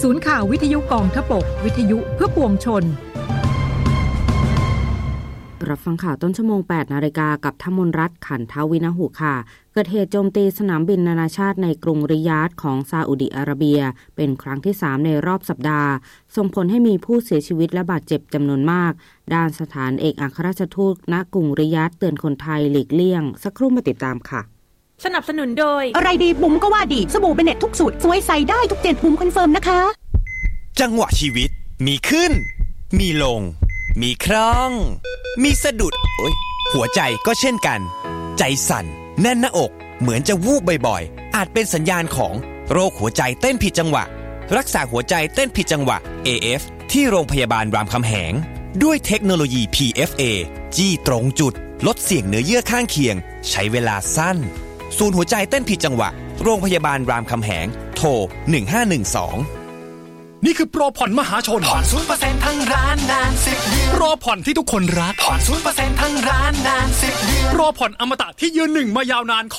ศูนย์ข่าววิทยุกองทพบกวิทยุเพื่อปวงชนรับฟังข่าวต้นชั่วโมง 8 นาฬิกากับธมนรัตน์ขันทวินหุค่ะเกิดเหตุโจมตีสนามบินนานาชาติในกรุงริยาดของซาอุดิอาระเบียเป็นครั้งที่ 3 ในรอบสัปดาห์ส่งผลให้มีผู้เสียชีวิตและบาดเจ็บจำนวนมากด้านสถานเอกอัครราชทูตณกรุงริยาดเตือนคนไทยหลีกเลี่ยงสักครู่มาติดตามค่ะสนับสนุนโดยอะไรดีบุ๋มก็ว่าดีสบู่เบเน็ตทุกสูตรสวยใส่ได้ทุกเจนบุ๋มคอนเฟิร์มนะคะจังหวะชีวิตมีขึ้นมีลงมีคล่องมีสะดุดหัวใจก็เช่นกันใจสั่นแน่นหน้าอกเหมือนจะวูบบ่อยๆอาจเป็นสัญญาณของโรคหัวใจเต้นผิดจังหวะรักษาหัวใจเต้นผิดจังหวะ AF ที่โรงพยาบาลรามคำแหงด้วยเทคโนโลยี PFA จี้ตรงจุดลดเสี่ยงเนื้อเยื่อข้างเคียงใช้เวลาสั้นศูนย์หัวใจเต้นผิดจังหวะโรงพยาบาลรามคำแหงโทร1512 นี่คือโปรผ่อนมหาชนผ่อน 0% ทั้งร้านนาน10เดือนโปรผ่อนที่ทุกคนรักผ่อน 0% ทั้งร้านนาน10เดือนโปรผ่อนอมตะที่ยืนหนึ่งมายาวนานข